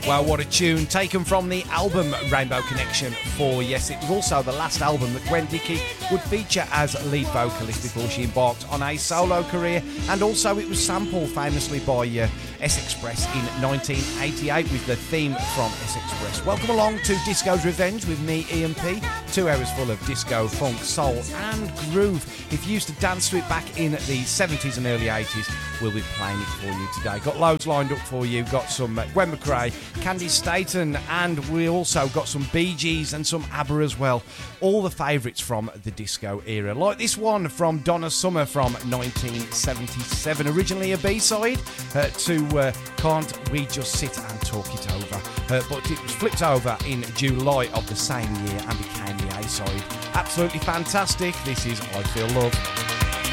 Well, what a tune, taken from the album Rainbow Connection 4. Yes, it was also the last album that Gwen Dickey would feature as lead vocalist before she embarked on a solo career, and also it was sampled famously by S Express in 1988 with the theme from S Express. Welcome along to Disco's Revenge with me, Ian P. 2 hours full of disco, funk, soul and groove. If you used to dance to it back in the 70s and early 80s, we'll be playing it for you today. Got loads lined up for you. Got some Gwen McRae, Candy Staten, and we also got some Bee Gees and some ABBA as well. All the favourites from the disco era. Like this one from Donna Summer from 1977. Originally a B-side to Can't We Just Sit and Talk It Over. But it was flipped over in July of the same year and became the A-side. Absolutely fantastic. This is I Feel Love.